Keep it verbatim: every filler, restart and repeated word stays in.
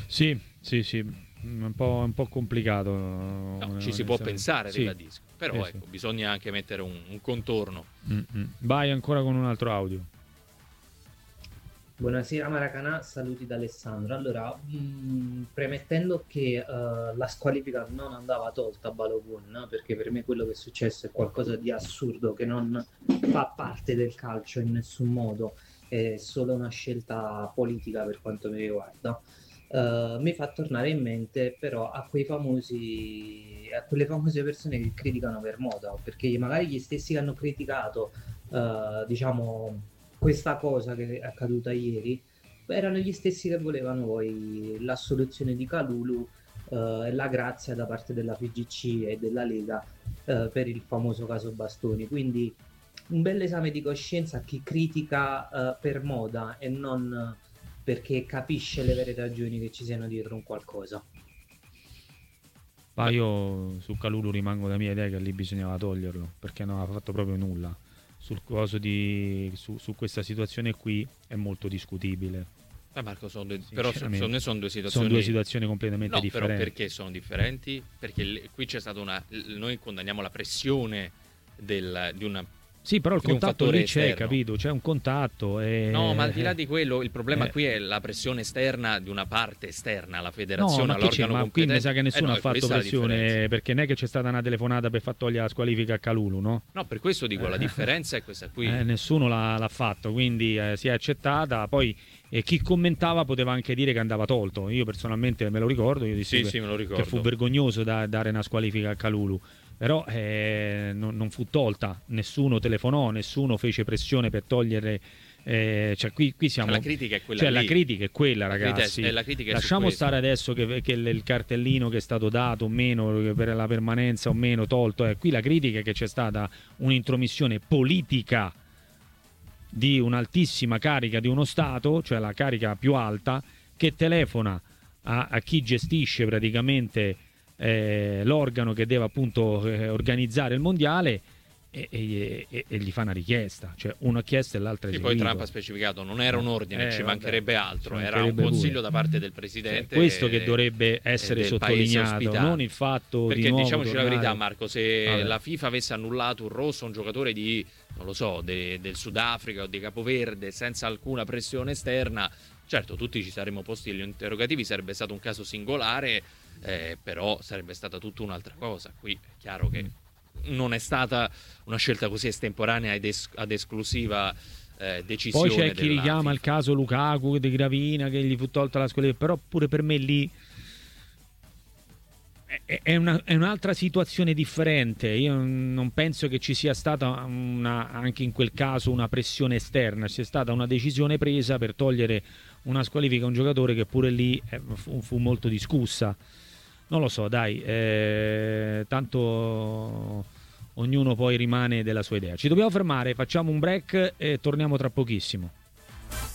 Sì, sì, sì, un po', un po' complicato. No, ci si può pensare, sì. ribadisco, però Sì, ecco, sì. bisogna anche mettere un, un contorno. Mm-mm. Vai ancora con un altro audio. Buonasera Maracanà, saluti da Alessandro. Allora, mh, premettendo che eh, la squalifica non andava tolta a Balogun, no? Perché per me quello che è successo è qualcosa di assurdo che non fa parte del calcio in nessun modo, è solo una scelta politica per quanto mi riguarda. Eh, mi fa tornare in mente però a quei famosi, a quelle famose persone che criticano per moda, perché magari gli stessi che hanno criticato, eh, diciamo questa cosa che è accaduta ieri, erano gli stessi che volevano poi l'assoluzione di Kalulu eh, e la grazia da parte della F I G C e della Lega eh, per il famoso caso Bastoni. Quindi un bel esame di coscienza a chi critica eh, per moda e non perché capisce le vere ragioni che ci siano dietro un qualcosa. Ma io su Calulu rimango da mia idea che lì bisognava toglierlo perché non ha fatto proprio nulla. Sul coso di, su, su questa situazione qui è molto discutibile. Eh Marco, sono due, però secondo me sono due situazioni. Sono due situazioni completamente no, differenti. Però perché sono differenti? Perché l- qui c'è stata una. Noi condanniamo la pressione del, di una. Sì, però il di un contatto fattore lì c'è, esterno. capito? C'è un contatto. E... No, ma al di là di quello, il problema eh. qui è la pressione esterna di una parte esterna, la federazione, no, ma, che c'è? all'organo Ma qui mi sa che competente. nessuno Eh no, ha fatto questa è la pressione differenza. perché non è che c'è stata una telefonata per far togliere la squalifica a Calulu, no? No, per questo dico, la Eh. differenza è questa qui. Eh, nessuno l'ha, l'ha fatto, quindi eh, si è accettata. Poi eh, chi commentava poteva anche dire che andava tolto. Io personalmente me lo ricordo, io dissi Sì, che, sì, me lo ricordo. che fu vergognoso da, dare una squalifica a Calulu. Però eh, non, non fu tolta, nessuno telefonò, nessuno fece pressione per togliere. Eh, cioè qui, qui siamo. Cioè, la critica è quella Cioè, lì. la critica è quella, La ragazzi. critica è- la critica è su Lasciamo questo. stare adesso che, che il il cartellino che è stato dato o meno per la permanenza o meno tolto. Eh, qui la critica è che c'è stata un'intromissione politica di un'altissima carica di uno Stato, cioè la carica più alta, che telefona a, a chi gestisce praticamente eh, l'organo che deve appunto eh, organizzare il mondiale e, e, e, e gli fa una richiesta, cioè una chiesta e l'altra Sì, eseguito. poi Trump ha specificato, non era un ordine, Eh, ci vabbè, mancherebbe altro, ci era mancherebbe un consiglio pure. da parte del presidente. Cioè, questo che e- dovrebbe e essere del paese sottolineato, ospitante. non il fatto Perché di nuovo diciamoci tornare... la verità, Marco, se Vabbè. la FIFA avesse annullato un rosso a un giocatore di, non lo so, de- del Sudafrica o di Capoverde senza alcuna pressione esterna, certo tutti ci saremmo posti gli interrogativi, sarebbe stato un caso singolare, eh, però sarebbe stata tutta un'altra cosa. Qui è chiaro che non è stata una scelta così estemporanea ed es- ad esclusiva eh, decisione. Poi c'è chi della richiama FIFA. il caso Lukaku di Gravina che gli fu tolta la squalifica, però pure per me lì è, è una- è un'altra situazione differente. Io non penso che ci sia stata una- anche in quel caso una pressione esterna, c'è stata una decisione presa per togliere una squalifica a un giocatore che pure lì eh, fu, fu molto discussa. Non lo so, dai, eh, tanto ognuno poi rimane della sua idea. Ci dobbiamo fermare, facciamo un break e torniamo tra pochissimo.